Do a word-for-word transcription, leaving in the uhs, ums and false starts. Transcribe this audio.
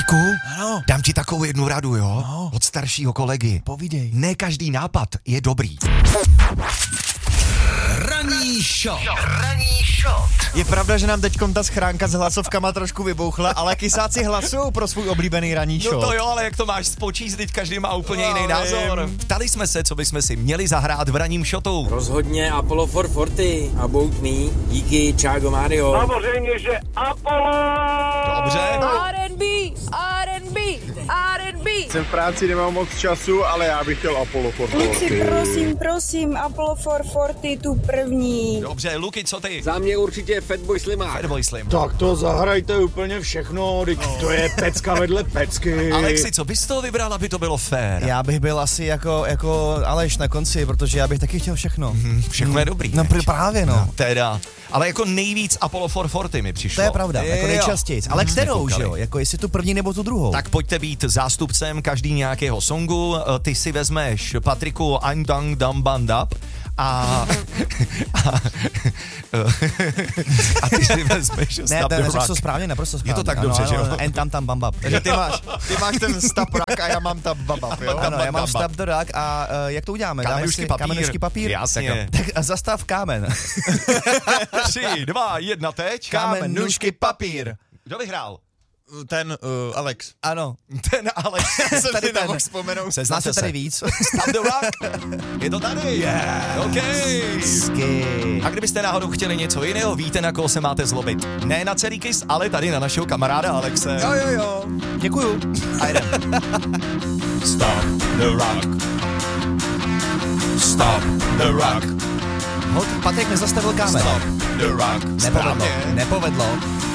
Luku, ano. dám ti takovou jednu radu, jo? No. Od staršího kolegy. Povídej. Ne každý nápad je dobrý. Ranní shot. Ranní shot. Je pravda, že nám teďkom ta schránka s hlasovkama trošku vybouchla, ale kysáci hlasují pro svůj oblíbený ranní shot. No to jo, ale jak to máš spočíst, teď každý má úplně jiný Já názor. vím. Ptali jsme se, co bychom si měli zahrát v ranním shotu. Rozhodně Apollo čtyři sto čtyřicet a About Me, díky Čágo Mario. Samozřejmě, že Apollo! Dobře. R and B, R and B, R and B. Jsem v práci, nemám moc času, ale já bych chtěl Apollo čtyři sto Luci, čtyřicet. prosím, prosím, Apollo čtyři sto čtyřicet, tu první. Dobře, Luky, co ty? Za mě určitě Fatboy Slimák. Fatboy Slim. Tak to zahrajte úplně všechno, teď to je pecka vedle pecky. Alexi, co bys to vybral, aby to bylo fér? Já bych byl asi jako, jako Aleš na konci, protože já bych taky chtěl všechno. Hm, všechno je dobrý. No pr- právě no. Teda, ale jako nejvíc Apollo čtyři sto čtyřicet mi přišlo. To je pravda, Jo. jako nejčastěji. Ale Mhm. kterou, Jsme že jo? koukali. Jako jestli tu první nebo tu druhou. Tak pojďte být zástupcem každý nějakého songu, ty si vezmeš Patriku Ein Dang Dam Bandap a, a, a ty si vezmeš ne, Stop ne, the neřekl Rock. to správně, naprosto správně. Je to tak Ano, dobře, ano, že jo? ano, En tam tam bambab. Takže ty máš, ty máš ten stop rock a já mám ta babab, jo? Ano, já mám Stop the Rock a uh, jak to uděláme? Dáme Kamenušky si papír. Kamenušky papír? Jasně. Tak a zastav kámen. Tři, dva, jedna, teď. Kámen, nůžky, papír. Kdo vyhrál? Ten uh, Alex. Ano. Ten Alex. Já jsem Tady si ten. nemohl vzpomenout. Nás Seznamte je tady se. víc. Stop the Rock. Je to tady. Yeah. OK. Sky. A kdybyste náhodou chtěli něco jiného, víte, na koho se máte zlobit. Ne na celý Kiss, ale tady na našeho kamaráda Alexe. Jo, jo, jo. Děkuju. A jdem. Stop the rock. Stop the rock. Hod, Patrik nezastavil kámen. Stop the rock. Nepovedlo. Správně. Nepovedlo.